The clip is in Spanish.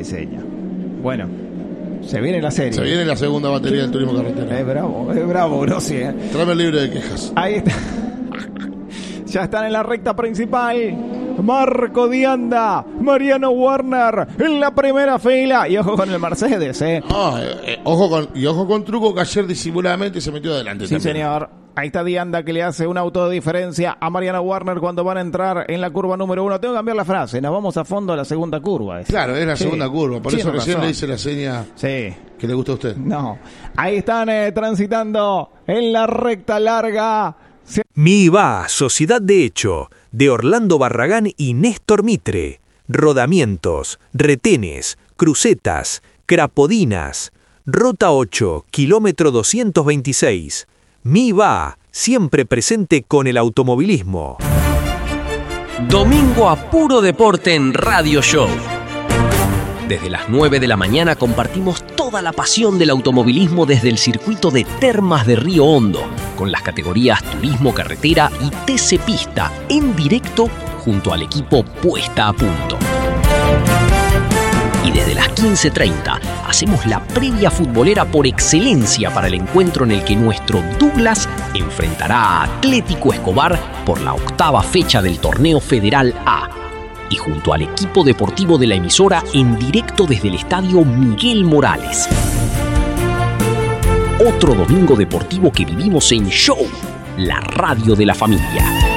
qué seña. Bueno, se viene la serie. Se viene la segunda batería del turismo carretera. Es bravo, Grossi, Tráeme el libre de quejas. Ahí está. Ya están en la recta principal. Marco Dianda, Mariano Werner en la primera fila. Y ojo con el Mercedes, Ojo con Truco, que ayer disimuladamente se metió adelante. Sí, también. señor. Ahí está Dianda, que le hace un auto de diferencia a Mariano Werner cuando van a entrar en la curva número 1. Tengo que cambiar la frase. Nos vamos a fondo a la segunda curva. Claro, es la segunda curva. Por eso recién razón. le hice la seña que le gusta a usted. No. Ahí están transitando en la recta larga. MIVA, Sociedad de Hecho, de Orlando Barragán y Néstor Mitre. Rodamientos, retenes, crucetas, crapodinas. Rota 8, kilómetro 226. MIVA, siempre presente con el automovilismo. Domingo a puro deporte en Radio Show. Desde las 9 de la mañana compartimos toda la pasión del automovilismo desde el circuito de Termas de Río Hondo, con las categorías Turismo Carretera y TC Pista, en directo junto al equipo Puesta a Punto. Y desde las 15:30 hacemos la previa futbolera por excelencia para el encuentro en el que nuestro Douglas enfrentará a Atlético Escobar por la 8ª fecha del Torneo Federal A. Y junto al equipo deportivo de la emisora en directo desde el estadio Miguel Morales. Otro domingo deportivo que vivimos en Show, la radio de la familia.